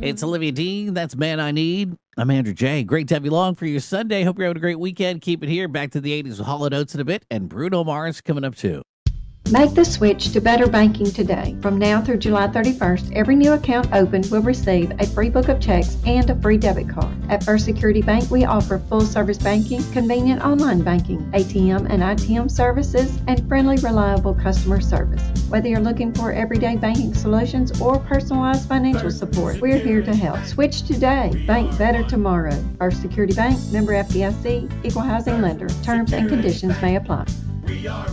It's Olivia Dean. That's Man I Need. I'm Andrew J. Great to have you along for your Sunday. Hope you're having a great weekend. Keep it here. Back to the 80s with Hall & Oates in a bit. And Bruno Mars coming up too. Make the switch to better banking today. From now through July 31st, every new account opened will receive a free book of checks and a free debit card. At First Security Bank, we offer full-service banking, convenient online banking, ATM and ITM services, and friendly, reliable customer service. Whether you're looking for everyday banking solutions or personalized financial support, we're here to help. Switch today. Bank better tomorrow. First Security Bank, member FDIC, equal housing lender. Terms and conditions may apply.